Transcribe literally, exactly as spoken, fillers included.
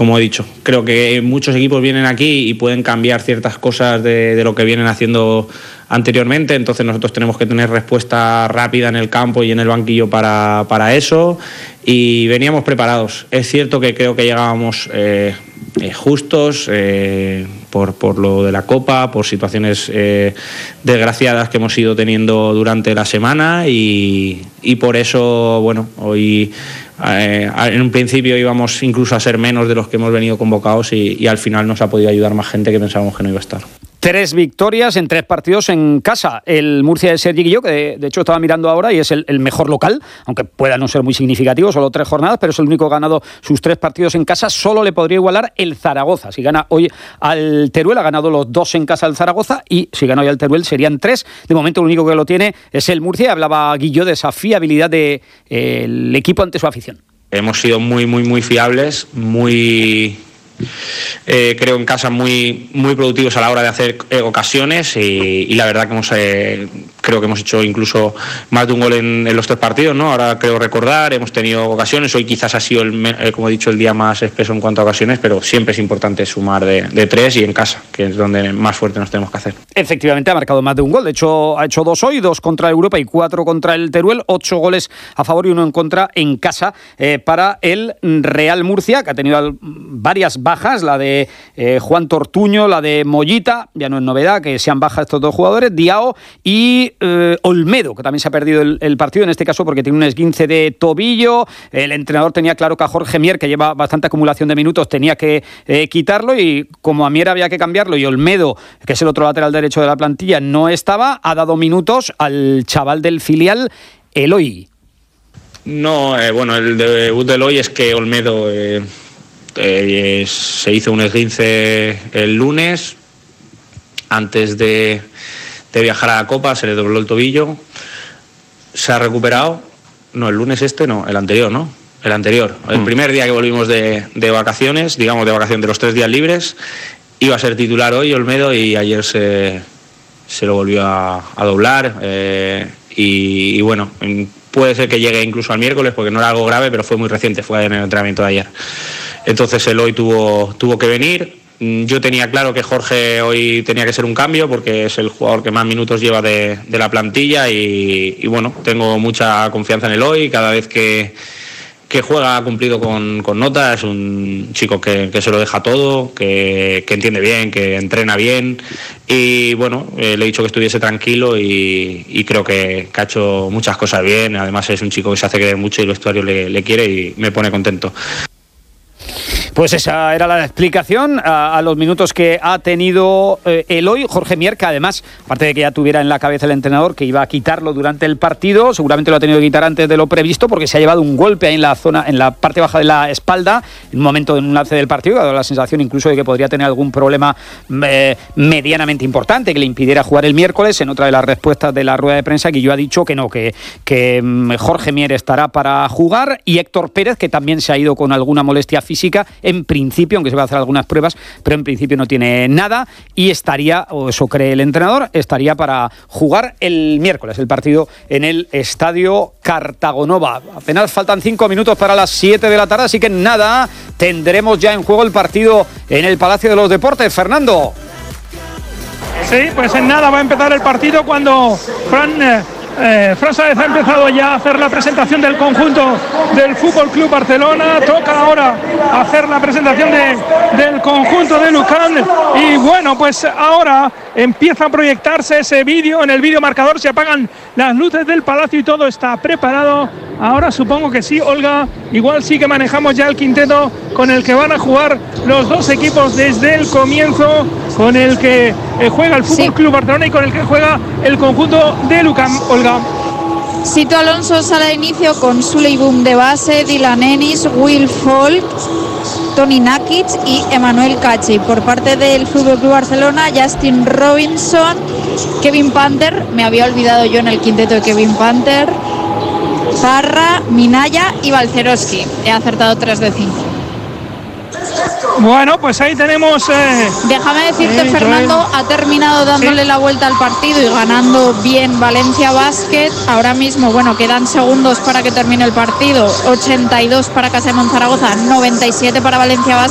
como he dicho, creo que muchos equipos vienen aquí y pueden cambiar ciertas cosas de, de lo que vienen haciendo anteriormente, entonces nosotros tenemos que tener respuesta rápida en el campo y en el banquillo para, para eso, y veníamos preparados. Es cierto que creo que llegábamos eh, eh, justos eh, por, por lo de la Copa, por situaciones eh, desgraciadas que hemos ido teniendo durante la semana, y, y por eso, bueno, hoy eh, en un principio íbamos incluso a ser menos de los que hemos venido convocados, y, y al final nos ha podido ayudar más gente que pensábamos que no iba a estar. Tres victorias en tres partidos en casa. El Murcia de Sergi Guilló, que de, de hecho estaba mirando ahora y es el, el mejor local, aunque pueda no ser muy significativo, solo tres jornadas, pero es el único que ha ganado sus tres partidos en casa. Solo le podría igualar el Zaragoza. Si gana hoy al Teruel, ha ganado los dos en casa al Zaragoza, y si gana hoy al Teruel serían tres. De momento el único que lo tiene es el Murcia. Hablaba Guilló de esa fiabilidad del de, eh, equipo ante su afición. Hemos sido muy, muy, muy fiables, muy... Eh, creo en casa muy, muy productivos a la hora de hacer eh, ocasiones, y, y la verdad que hemos eh, creo que hemos hecho incluso más de un gol en, en los tres partidos, ¿no? Ahora creo recordar, hemos tenido ocasiones. Hoy quizás ha sido, el, eh, como he dicho, el día más espeso en cuanto a ocasiones, pero siempre es importante sumar de, de tres y en casa, que es donde más fuerte nos tenemos que hacer. Efectivamente ha marcado más de un gol, de hecho ha hecho dos hoy, dos contra el Europa y cuatro contra el Teruel, ocho goles a favor y uno en contra en casa eh, para el Real Murcia, que ha tenido varias bajas, la de eh, Juan Tortuño, la de Mollita, ya no es novedad que sean bajas estos dos jugadores, Diao y eh, Olmedo, que también se ha perdido el, el partido, en este caso porque tiene un esguince de tobillo. El entrenador tenía claro que a Jorge Mier, que lleva bastante acumulación de minutos, tenía que eh, quitarlo, y como a Mier había que cambiarlo y Olmedo, que es el otro lateral derecho de la plantilla, no estaba, ha dado minutos al chaval del filial, Eloy. No, eh, bueno, el debut de Eloy es que Olmedo eh, eh, se hizo un esguince el lunes antes de, de viajar a la Copa, se le dobló el tobillo, se ha recuperado. No, el lunes este no, el anterior, ¿no? El anterior, el mm. primer día que volvimos de, de vacaciones, digamos de vacaciones de los tres días libres, iba a ser titular hoy Olmedo, y ayer se, se lo volvió a, a doblar, eh, y, y bueno, puede ser que llegue incluso al miércoles, porque no era algo grave, pero fue muy reciente, fue en el entrenamiento de ayer. Entonces él hoy tuvo, tuvo que venir. Yo tenía claro que Jorge hoy tenía que ser un cambio, porque es el jugador que más minutos lleva de, de la plantilla, y, y bueno, tengo mucha confianza en él hoy. Cada vez que, que juega ha cumplido con, con nota, es un chico que, que se lo deja todo, que, que entiende bien, que entrena bien, y bueno, eh, le he dicho que estuviese tranquilo, y, y creo que, que ha hecho muchas cosas bien. Además es un chico que se hace querer mucho y el vestuario le, le quiere y me pone contento. Pues esa era la explicación a, a los minutos que ha tenido eh, Eloy. Jorge Mier, que además, aparte de que ya tuviera en la cabeza el entrenador que iba a quitarlo durante el partido, seguramente lo ha tenido que quitar antes de lo previsto, porque se ha llevado un golpe ahí en la zona, en la parte baja de la espalda, en un momento, en un lance del partido, que ha dado la sensación incluso de que podría tener algún problema eh, medianamente importante que le impidiera jugar el miércoles. En otra de las respuestas de la rueda de prensa, Guilló ha dicho que no, que, que Jorge Mier estará para jugar, y Héctor Pérez, que también se ha ido con alguna molestia física, en principio, aunque se va a hacer algunas pruebas, pero en principio no tiene nada, y estaría, o eso cree el entrenador, estaría para jugar el miércoles el partido en el Estadio Cartagonova. Apenas faltan cinco minutos para las siete de la tarde, así que nada, tendremos ya en juego el partido en el Palacio de los Deportes. Fernando. Sí, pues en nada va a empezar el partido cuando Fran... Eh... Eh, Fran Sáez ha empezado ya a hacer la presentación del conjunto del Fútbol Club Barcelona. Toca ahora hacer la presentación de, del conjunto de Lucan, y bueno, pues ahora empieza a proyectarse ese vídeo. En el vídeo marcador se apagan las luces del palacio y todo está preparado. Ahora supongo que sí, Olga, igual sí que manejamos ya el quinteto con el que van a jugar los dos equipos desde el comienzo, con el que eh, juega el Fútbol sí. Club Barcelona y con el que juega el conjunto de Lucan. Olga. Sito Alonso sale de inicio con Suleiboum de base, Dylan Ennis, Will Folk, Toni Nakic y Emanuel Cachi. Por parte del Fútbol Club Barcelona, Justin Robinson, Kevin Panther, me había olvidado yo en el quinteto de Kevin Panther, Parra, Minaya y Balcerowski. He acertado tres de cinco. Bueno, pues ahí tenemos... Eh, Déjame decirte, eh, Fernando, ha terminado dándole ¿sí? la vuelta al partido y ganando bien Valencia Basket. Ahora mismo, bueno, quedan segundos para que termine el partido. ochenta y dos para Casa de Monzaragoza, noventa y siete para Valencia Basket.